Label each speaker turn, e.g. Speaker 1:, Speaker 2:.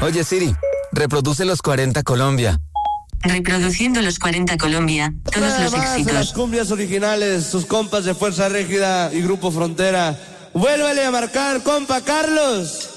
Speaker 1: Oye Siri, reproduce los 40 Colombia.
Speaker 2: Reproduciendo los 40 Colombia, todos los éxitos.
Speaker 3: Las cumbias originales, sus compas de Fuerza Régida y Grupo Frontera. Vuélvele a marcar, compa Carlos.